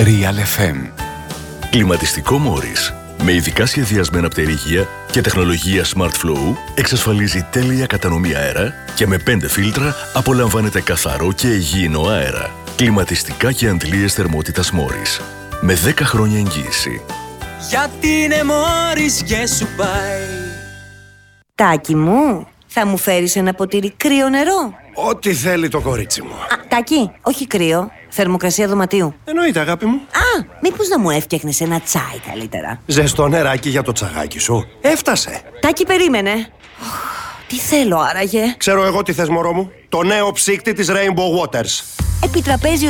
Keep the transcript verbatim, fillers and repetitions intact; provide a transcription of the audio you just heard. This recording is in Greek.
Real εφ εμ. Κλιματιστικό Morris. Με ειδικά σχεδιασμένα πτερίγια και τεχνολογία Smart Flow εξασφαλίζει τέλεια κατανομή αέρα και με πέντε φίλτρα απολαμβάνετε καθαρό και υγιεινό αέρα. Κλιματιστικά και αντλίες θερμότητας Morris. Με δέκα χρόνια εγγύηση. Γιατί είναι Morris και σου πάει. Τάκη μου, θα μου φέρεις ένα ποτήρι κρύο νερό? Ό,τι θέλει το κορίτσι μου. Α, Τάκη, όχι κρύο. Θερμοκρασία δωματίου. Εννοείται, αγάπη μου. Α, μήπως να μου έφτιαχνες ένα τσάι καλύτερα? Ζεστό νεράκι για το τσαγάκι σου. Έφτασε. Τάκη, περίμενε. Τι θέλω άραγε? Ξέρω εγώ τι θες, μωρό μου. Το νέο ψύκτη της Rainbow Waters. Επιτραπέζιο